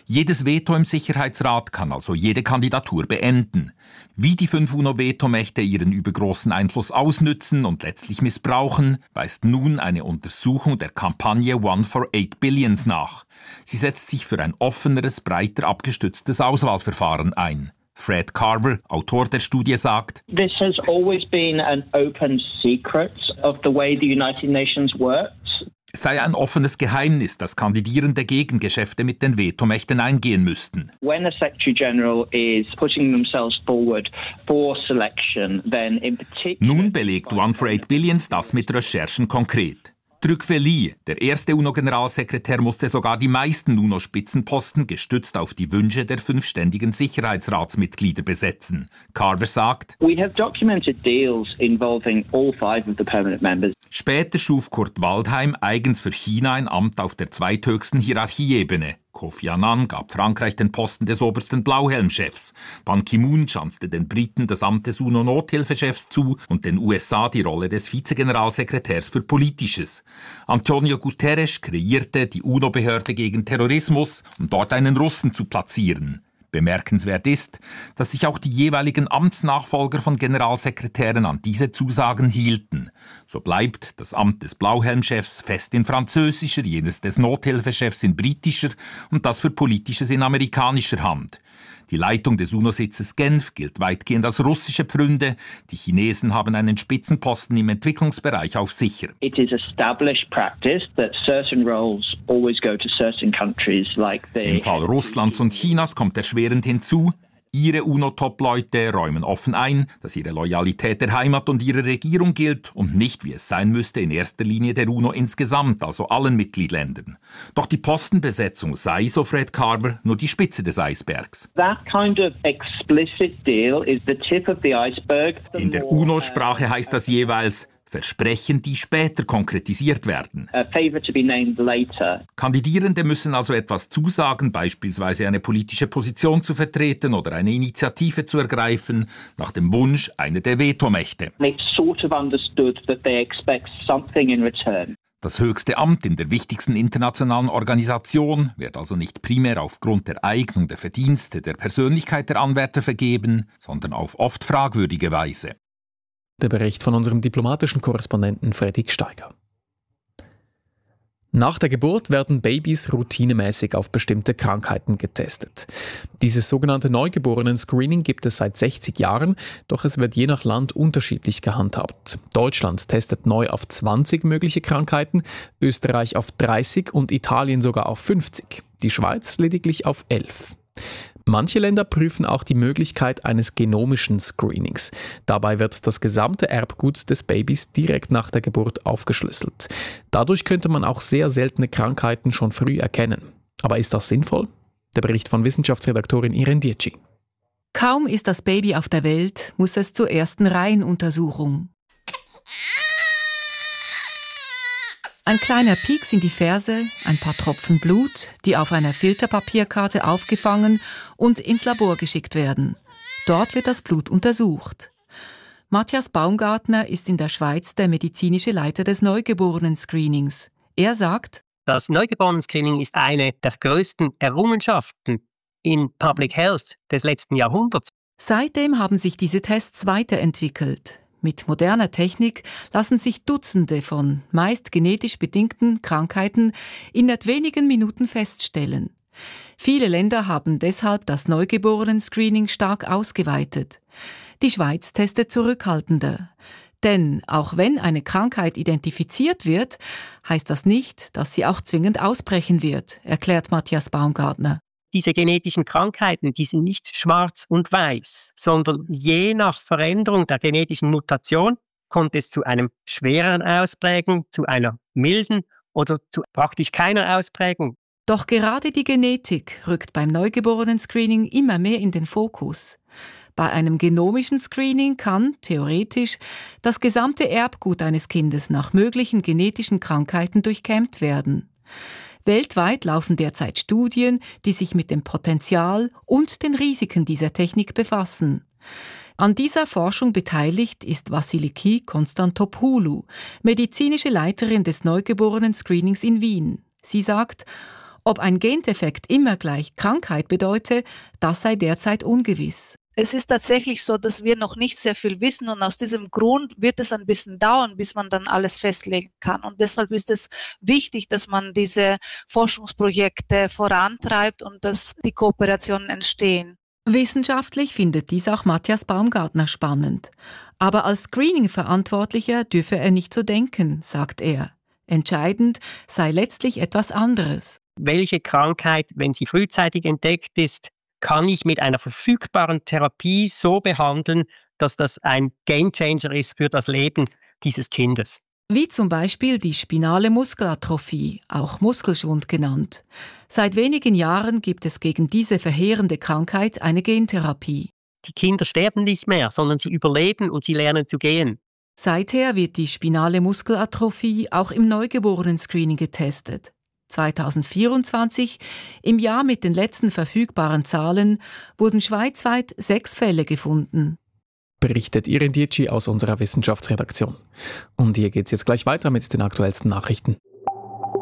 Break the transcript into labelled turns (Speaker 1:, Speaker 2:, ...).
Speaker 1: Jedes Veto im Sicherheitsrat kann also jede Kandidatur beenden. Wie die 5 UNO-Vetomächte ihren übergroßen Einfluss ausnützen und letztlich missbrauchen, weist nun eine Untersuchung der Kampagne One for 8 Billions nach. Sie setzt sich für ein offeneres, breiter abgestütztes Auswahlverfahren ein. Fred Carver, Autor der Studie, sagt:
Speaker 2: This has always been an open secret of the way the United Nations works.
Speaker 1: Es sei ein offenes Geheimnis, dass Kandidierende Gegengeschäfte mit den Vetomächten eingehen müssten.
Speaker 2: When a Secretary General is putting themselves forward for selection, then in particular...
Speaker 1: Nun belegt One for 8 Billions das mit Recherchen konkret. Truc Veli, der erste UNO-Generalsekretär, musste sogar die meisten UNO-Spitzenposten gestützt auf die Wünsche der 5 ständigen Sicherheitsratsmitglieder besetzen. Carver sagt:
Speaker 2: We have documented deals involving all 5 of the permanent members.
Speaker 1: Später schuf Kurt Waldheim eigens für China ein Amt auf der zweithöchsten Hierarchieebene. Kofi Annan gab Frankreich den Posten des obersten Blauhelmchefs. Ban Ki-moon schanzte den Briten das Amt des UNO-Nothilfechefs zu und den USA die Rolle des Vizegeneralsekretärs für Politisches. Antonio Guterres kreierte die UNO-Behörde gegen Terrorismus, um dort einen Russen zu platzieren. Bemerkenswert ist, dass sich auch die jeweiligen Amtsnachfolger von Generalsekretären an diese Zusagen hielten. So bleibt das Amt des Blauhelmchefs fest in französischer, jenes des Nothilfechefs in britischer und das für Politisches in amerikanischer Hand. Die Leitung des UNO-Sitzes Genf gilt weitgehend als russische Pfründe. Die Chinesen haben einen Spitzenposten im Entwicklungsbereich auf sicher.
Speaker 2: It is established practice that certain roles always go to certain countries like the...
Speaker 1: Im Fall Russlands und Chinas kommt erschwerend hinzu: Ihre UNO-Top-Leute räumen offen ein, dass ihre Loyalität der Heimat und ihrer Regierung gilt und nicht, wie es sein müsste, in erster Linie der UNO insgesamt, also allen Mitgliedsländern. Doch die Postenbesetzung sei, so Fred Carver, nur die Spitze des Eisbergs.
Speaker 2: That kind of explicit deal is the tip of the iceberg.
Speaker 1: In der UNO-Sprache heißt das jeweils Versprechen, die später konkretisiert werden.
Speaker 2: A favor to be named later.
Speaker 1: Kandidierende müssen also etwas zusagen, beispielsweise eine politische Position zu vertreten oder eine Initiative zu ergreifen, nach dem Wunsch einer der Vetomächte.
Speaker 2: They've sort of understood that they expect something in return.
Speaker 1: Das höchste Amt in der wichtigsten internationalen Organisation wird also nicht primär aufgrund der Eignung, der Verdienste, der Persönlichkeit der Anwärter vergeben, sondern auf oft fragwürdige Weise.
Speaker 3: Der Bericht von unserem diplomatischen Korrespondenten Fredrik Steiger. Nach der Geburt werden Babys routinemäßig auf bestimmte Krankheiten getestet. Dieses sogenannte Neugeborenen-Screening gibt es seit 60 Jahren, doch es wird je nach Land unterschiedlich gehandhabt. Deutschland testet neu auf 20 mögliche Krankheiten, Österreich auf 30 und Italien sogar auf 50. Die Schweiz lediglich auf 11. Manche Länder prüfen auch die Möglichkeit eines genomischen Screenings. Dabei wird das gesamte Erbgut des Babys direkt nach der Geburt aufgeschlüsselt. Dadurch könnte man auch sehr seltene Krankheiten schon früh erkennen. Aber ist das sinnvoll? Der Bericht von Wissenschaftsredaktorin Irene Dietschi.
Speaker 4: Kaum ist das Baby auf der Welt, muss es zur ersten Reihenuntersuchung. Ein kleiner Pieks in die Ferse, ein paar Tropfen Blut, die auf einer Filterpapierkarte aufgefangen und ins Labor geschickt werden. Dort wird das Blut untersucht. Matthias Baumgartner ist in der Schweiz der medizinische Leiter des Neugeborenen-Screenings. Er sagt:
Speaker 5: Das Neugeborenen-Screening ist eine der größten Errungenschaften in Public Health des letzten Jahrhunderts.
Speaker 4: Seitdem haben sich diese Tests weiterentwickelt. Mit moderner Technik lassen sich Dutzende von meist genetisch bedingten Krankheiten in nicht wenigen Minuten feststellen. Viele Länder haben deshalb das Neugeborenen-Screening stark ausgeweitet. Die Schweiz testet zurückhaltender. Denn auch wenn eine Krankheit identifiziert wird, heißt das nicht, dass sie auch zwingend ausbrechen wird, erklärt Matthias Baumgartner.
Speaker 5: Diese genetischen Krankheiten, die sind nicht schwarz und weiß, sondern je nach Veränderung der genetischen Mutation kommt es zu einem schwereren Ausprägung, zu einer milden oder zu praktisch keiner Ausprägung.
Speaker 4: Doch gerade die Genetik rückt beim Neugeborenen-Screening immer mehr in den Fokus. Bei einem genomischen Screening kann, theoretisch, das gesamte Erbgut eines Kindes nach möglichen genetischen Krankheiten durchkämmt werden. Weltweit laufen derzeit Studien, die sich mit dem Potenzial und den Risiken dieser Technik befassen. An dieser Forschung beteiligt ist Vassiliki Konstantopoulou, medizinische Leiterin des Neugeborenen-Screenings in Wien. Sie sagt: Ob ein Gendefekt immer gleich Krankheit bedeute, das sei derzeit ungewiss.
Speaker 6: Es ist tatsächlich so, dass wir noch nicht sehr viel wissen und aus diesem Grund wird es ein bisschen dauern, bis man dann alles festlegen kann. Und deshalb ist es wichtig, dass man diese Forschungsprojekte vorantreibt und dass die Kooperationen entstehen.
Speaker 4: Wissenschaftlich findet dies auch Matthias Baumgartner spannend. Aber als Screening-Verantwortlicher dürfe er nicht so denken, sagt er. Entscheidend sei letztlich etwas anderes.
Speaker 5: Welche Krankheit, wenn sie frühzeitig entdeckt ist, kann ich mit einer verfügbaren Therapie so behandeln, dass das ein Gamechanger ist für das Leben dieses Kindes.
Speaker 4: Wie zum Beispiel die spinale Muskelatrophie, auch Muskelschwund genannt. Seit wenigen Jahren gibt es gegen diese verheerende Krankheit eine Gentherapie.
Speaker 5: Die Kinder sterben nicht mehr, sondern sie überleben und sie lernen zu gehen.
Speaker 4: Seither wird die spinale Muskelatrophie auch im Neugeborenen-Screening getestet. 2024, im Jahr mit den letzten verfügbaren Zahlen, wurden schweizweit 6 Fälle gefunden.
Speaker 3: Berichtet Irin Dietschi aus unserer Wissenschaftsredaktion. Und hier geht's jetzt gleich weiter mit den aktuellsten Nachrichten.